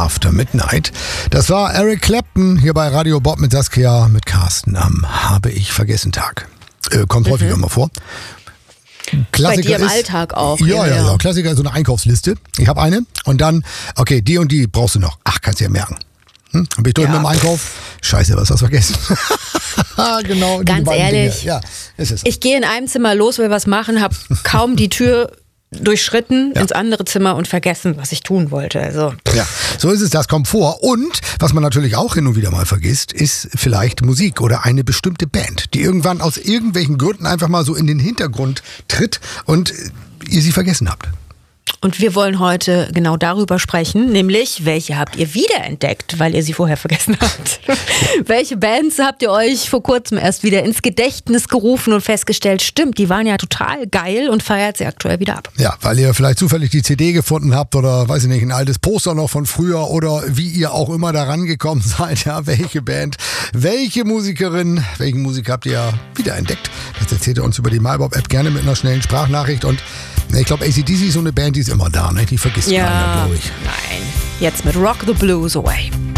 After Midnight. Das war Eric Clapton hier bei Radio Bob mit Saskia, mit Carsten am Habe ich vergessen Tag. Kommt häufiger mal vor. Klassiker bei dir im ist, Alltag auch. Ja. Klassiker ist so eine Einkaufsliste. Ich habe eine und dann, okay, die und die brauchst du noch. Ach, kannst du ja merken. Dann bin ich durch mit dem Einkauf. Scheiße, was hast du vergessen? Genau. Ganz ehrlich, ja, ist es. Ich gehe in einem Zimmer los, will was machen, habe kaum die Tür durchschritten ins andere Zimmer und vergessen, was ich tun wollte. Also. Ja, so ist es, das kommt vor. Und was man natürlich auch hin und wieder mal vergisst, ist vielleicht Musik oder eine bestimmte Band, die irgendwann aus irgendwelchen Gründen einfach mal so in den Hintergrund tritt und ihr sie vergessen habt. Und wir wollen heute genau darüber sprechen, nämlich, welche habt ihr wiederentdeckt, weil ihr sie vorher vergessen habt? Welche Bands habt ihr euch vor kurzem erst wieder ins Gedächtnis gerufen und festgestellt, stimmt, die waren ja total geil und feiert sie aktuell wieder ab? Ja, weil ihr vielleicht zufällig die CD gefunden habt oder, weiß ich nicht, ein altes Poster noch von früher oder wie ihr auch immer da rangekommen seid. Ja, welche Band, welche Musikerin, welchen Musiker habt ihr wiederentdeckt? Das erzählt ihr uns über die MyBob-App gerne mit einer schnellen Sprachnachricht und ich glaube, AC/DC ist so eine Band, die ist immer da, ne? Die vergisst keiner, glaube ich. Nein. Jetzt mit Rock the Blues Away.